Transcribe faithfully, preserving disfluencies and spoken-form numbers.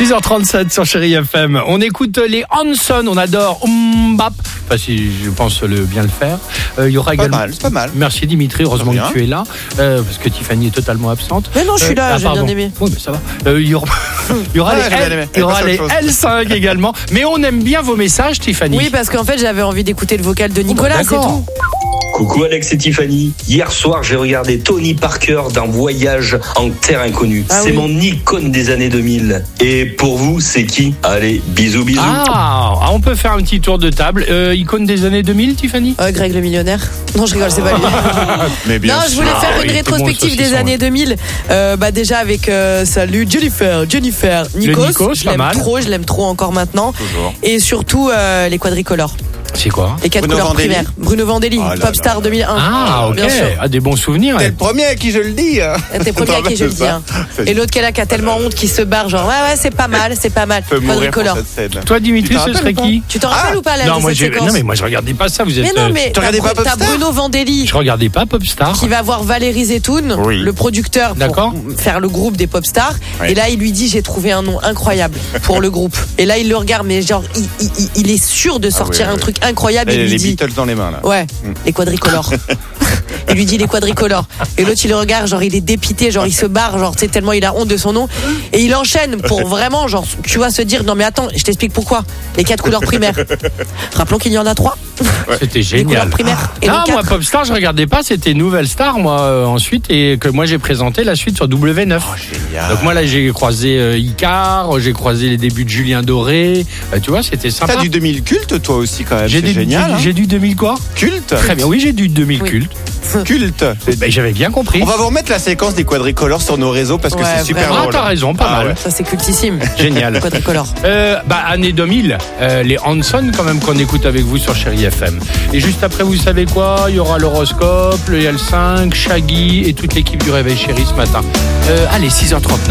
six heures trente-sept sur Chérie F M. On écoute les Hanson, on adore Mbap. Enfin, si je pense le bien le faire. Euh, il y aura pas également. mal, c'est pas mal. Merci Dimitri, heureusement que tu es là. Euh, parce que Tiffany est totalement absente. Mais non, je suis là, euh, ah, j'ai pardon. bien aimé. Oui, mais ça va. Euh, il y aura, il y aura Ouais, j'ai bien les, aimé. L, il y aura Elle les passe à autre L cinq également. Mais on aime bien vos messages, Tiffany. Oui, parce qu'en fait, j'avais envie d'écouter le vocal de Nicolas, c'est d'accord. tout. Coucou Alex et Tiffany. Hier soir, j'ai regardé Tony Parker dans Voyage en terre inconnue. Ah c'est oui. mon icône des années deux mille. Et pour vous, c'est qui? Allez, bisous, bisous. Ah, on peut faire un petit tour de table. Euh, icône des années deux mille, Tiffany? Euh, Greg le millionnaire. Non, je rigole, c'est pas lui. Mais bien Non, je sûr. voulais faire Ah, une il était bon, rétrospective le des saucisson, années ouais. deux mille. Euh, bah déjà avec euh, salut Jennifer, Jennifer, Nikos. Nikos, je pas l'aime mal. trop, je l'aime trop encore maintenant. Toujours. Et surtout euh, les quadricolores, C'est quoi? les quatre Bruno couleurs Vandelli. primaires. Bruno Vandelli, Oh là Popstar là. deux mille un. Ah, ok. Bien sûr. Ah, des bons souvenirs. T'es ouais. le premier à qui je le dis. T'es premier à qui je le dis. Hein. Et l'autre qui est là qui a tellement honte qui se barre, genre ouais ouais c'est pas mal, c'est pas mal. peut mourir pour Quadricolore. cette scène. Toi, Dimitri, Tu te ce rappelles serait ou pas qui? Tu t'en rappelles Ah, ou pas là Non, de moi, cette j'ai... séquence? non, mais moi, je regardais pas ça. Vous êtes. Mais non, euh, mais tu regardais t'as, pas t'as Popstar Bruno Vandelli Je regardais pas Popstar. qui va voir Valérie Zetoun, Oui. le producteur, pour D'accord. faire le groupe des Popstars. Ouais. Et là, il lui dit j'ai trouvé un nom incroyable pour le groupe. Et là, il le regarde, mais genre, il, il- il- il est sûr de sortir Ah oui, un oui. truc incroyable. Et Et il lui les dit Beatles dans les mains là. ouais, les quadricolores. Il lui dit les quadricolores. Et l'autre, il le regarde, genre, il est dépité, genre, il se barre, genre, tu sais, tellement il a honte de son nom. Et il enchaîne pour vraiment, genre, tu vois, se dire non, mais attends, je t'explique pourquoi. Les quatre couleurs primaires. Rappelons qu'il y en a trois. C'était Les couleurs génial. primaires. Et Non, donc moi, quatre. Popstar, je regardais pas. C'était Nouvelle Star, moi, euh, ensuite, et que moi, j'ai présenté la suite sur W neuf. Oh, génial. Donc moi là j'ai croisé euh, Icar, j'ai croisé les débuts de Julien Doré, Euh, tu vois c'était sympa. T'as du deux mille culte toi aussi quand même. J'ai C'est du, génial. du- hein. j'ai du deux mille quoi? Culte. Très bien, oui j'ai du deux mille Oui. culte. Culte. Ben, j'avais bien compris. On va vous remettre la séquence des quadricolores sur nos réseaux parce que Ouais, c'est super vraiment. Ah drôle. t'as raison, pas Ah mal. ouais. Ça, c'est cultissime. Génial. Quadricolore. Euh, bah année deux mille, euh, les Hanson quand même qu'on écoute avec vous sur Chérie F M. Et juste après vous savez quoi? Il y aura l'horoscope, le L cinq, Shaggy et toute l'équipe du Réveil Chérie ce matin. Euh, allez six heures trente-neuf.